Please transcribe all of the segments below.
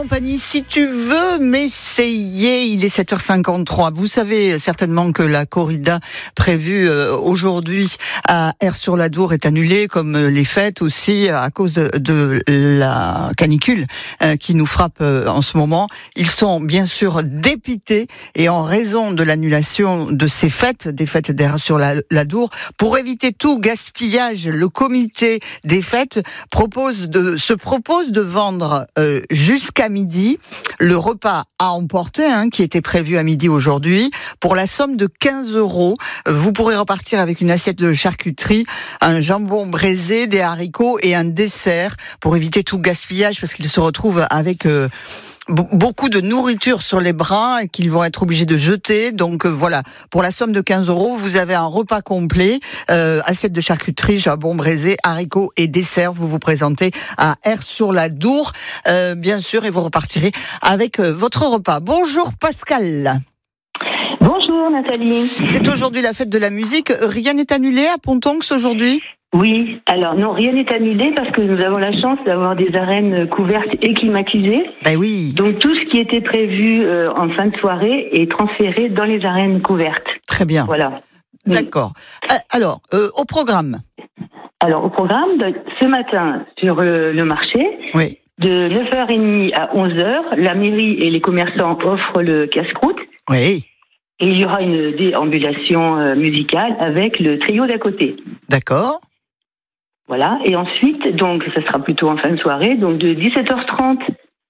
compagnie. Si tu veux m'essayer, il est 7h53. Vous savez certainement que la corrida prévue aujourd'hui à Aire-sur-la-Dour est annulée, comme les fêtes aussi, à cause de la canicule qui nous frappe en ce moment. Ils sont bien sûr dépités et en raison de l'annulation de ces fêtes, des fêtes d'Aire-sur-la-Dour, pour éviter tout gaspillage, le comité des fêtes se propose de vendre jusqu'à midi le repas à emporter qui était prévu à midi aujourd'hui pour la somme de 15 €. Vous pourrez repartir avec une assiette de charcuterie, un jambon braisé, des haricots et un dessert pour éviter tout gaspillage parce qu'ils se retrouvent avec beaucoup de nourriture sur les bras et qu'ils vont être obligés de jeter. Donc voilà, pour la somme de 15 €, vous avez un repas complet, assiette de charcuterie, jambon braisé, haricots et dessert. Vous vous présentez à Aire-sur-la-Dour, bien sûr, et vous repartirez avec votre repas. Bonjour Pascal. Bonjour Nathalie. C'est aujourd'hui la fête de la musique. Rien n'est annulé à Pontonx aujourd'hui ? Oui, alors non, rien n'est annulé parce que nous avons la chance d'avoir des arènes couvertes et climatisées. Ben oui. Donc tout ce qui était prévu en fin de soirée est transféré dans les arènes couvertes. Très bien. Voilà. D'accord. Alors, au programme. Alors au programme, ce matin sur le marché, oui. De 9h30 à 11h, la mairie et les commerçants offrent le casse-croûte. Oui. Et il y aura une déambulation musicale avec le trio d'à côté. D'accord. Voilà, et ensuite, donc, ça sera plutôt en fin de soirée, donc de 17h30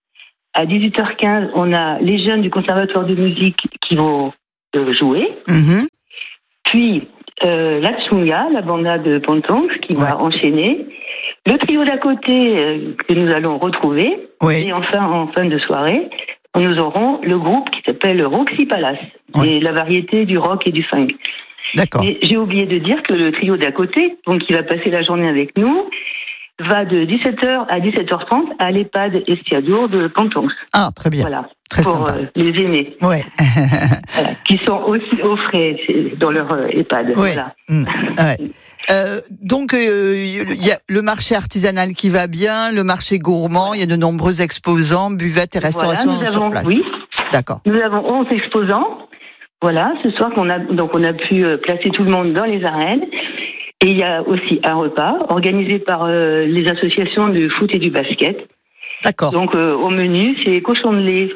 à 18h15, on a les jeunes du Conservatoire de musique qui vont jouer. Mm-hmm. Puis, la Tchunga, la banda de Pontonx, qui va enchaîner. Le trio d'à côté, que nous allons retrouver. Oui. Et enfin, en fin de soirée, nous aurons le groupe qui s'appelle Roxy Palace. C'est la variété du rock et du funk. D'accord. Et j'ai oublié de dire que le trio d'à côté, donc qui va passer la journée avec nous, va de 17h à 17h30 à l'EHPAD Estiadour de Pontonx. Ah, très bien. Voilà. Très pour sympa. Les aînés. Ouais. Voilà, qui sont aussi au frais dans leur EHPAD. Ouais. Voilà. Ouais. Donc, il y a le marché artisanal qui va bien, le marché gourmand, il y a de nombreux exposants, buvettes et restauration sur place. Oui. D'accord. Nous avons 11 exposants. Voilà, ce soir on a pu placer tout le monde dans les arènes. Et il y a aussi un repas organisé par les associations du foot et du basket. D'accord. Donc au menu, c'est cochon de lait.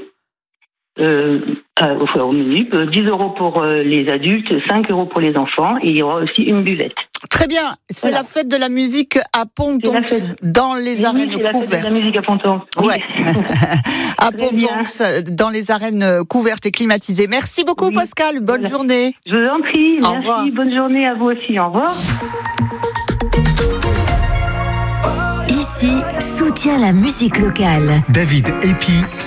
Au menu, 10 € pour les adultes, 5 € pour les enfants, et il y aura aussi une buvette. Très bien, c'est la fête de la musique à Pontonx, dans les arènes couvertes. C'est la fête de la musique à Pontonx. Oui. Ouais. À Pontonx, dans les arènes couvertes et climatisées. Merci beaucoup Pascal, bonne journée. Je vous en prie, au merci, revoir. Bonne journée à vous aussi, au revoir. Ici, soutient la musique locale. David Epi.